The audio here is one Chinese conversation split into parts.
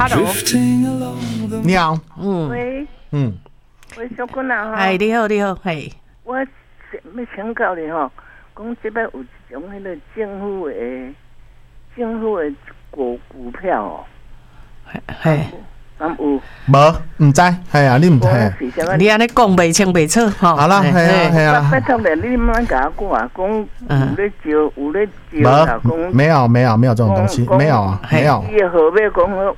，Hello， 你好， 喂，喂，小姑娘哈， 哎，你好，你好，嘿， 我要请教你吼，讲这边有一种迄个政府的股票哦， 嘿， 有， 唔知，系啊，你唔知， 你安尼讲袂清袂楚吼。 好啦，系啊，系啊。 拜托你，你莫甲我讲啊，讲有咧招啦，讲没有这种东西，没有啊，没有。 伊号码讲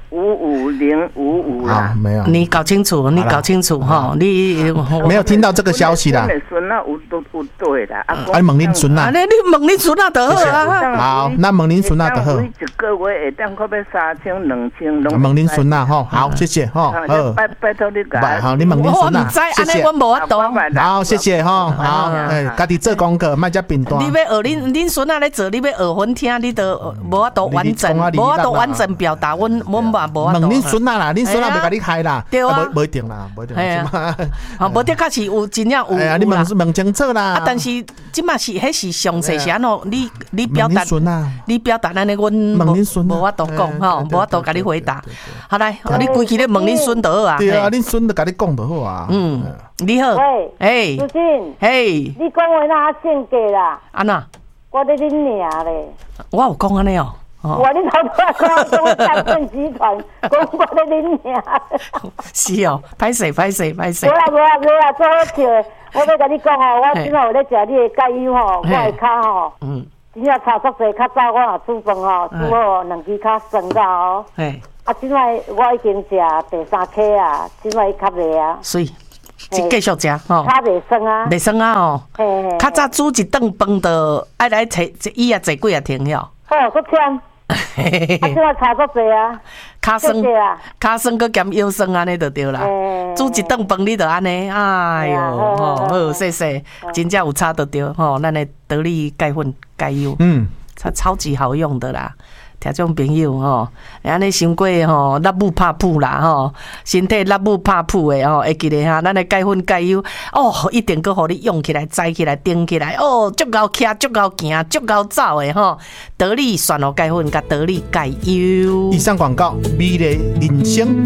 55055啦， 没有。 你搞清楚，你搞清楚哈，你没有听到这个消息啦。 孙啊有对啦， 啊，问恁孙啊， 你问恁孙啊就好啊。 好，那问恁孙啊就好。 一个月会当可要3000、2000， 问恁孙啊吼，好，谢谢吼，好， 拜托你甲。 好，你问恁孙啊，谢谢。 我无法度。 好，谢谢吼，好，哎，家己做功课，莫遮贫惰。 你要学恁孙啊咧做，你要学分听，你都无法度完整，无法度完整表达，阮嘛无法度。 问恁孙啊啦，恁孙啊袂甲你开啦， 对啊， 无一定啦，无一定。 好，无的确是有真正有。 哎呀，你问清楚啦。 啊，但是即嘛是迄是详细是安怎？你表达，你表达安尼，阮无法度讲吼，无法度甲你回答。好来，你规气咧问恁孙就好啊。 对啊，恁孙就甲你讲就好啊。 你好， 喂，朱静， 嘿， 你讲话哪性格啦？ 安那？ 我咧恁娘咧。 我有讲安尼哦。 我你头拄讲我三份集团，讲我咧恁娘。 是哦，歹势。 无啦，做好笑的。我要甲你讲吼，我今仔有咧食你的钙油吼，我的骹吼，真正差足侪。较早我若煮饭吼，煮好2支骹酸噶哦。啊，今摆我已经食第3颗啊，今摆较袂啊。 水。继续食吼， 较袂酸啊， 袂酸啊吼。较早煮一顿饭就爱来坐椅啊，坐几啊天了。 哦，够忝。啊，即摆差足侪啊。骹酸搁兼腰酸安尼就对啦。煮一顿饭你就安尼，哎哟，好谢，真正有差就对吼。咱的得力钙粉钙油，超级好用的啦。听众朋友吼，安尼伤过吼，力母拍噗啦吼，身体力母拍噗的吼，会记得哈，咱的钙粉钙油哦，一定搁互你用起来、栽起来、顶起来哦，足够徛、足够行、足够走的吼。得力选哦钙粉甲得力钙油。 以上广告，美丽人生。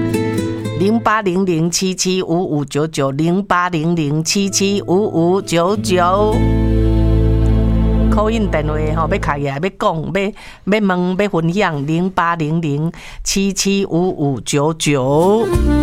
0800775599，0800775599。call in 电话吼，要开起来，要讲，要问，要分享，0800775599。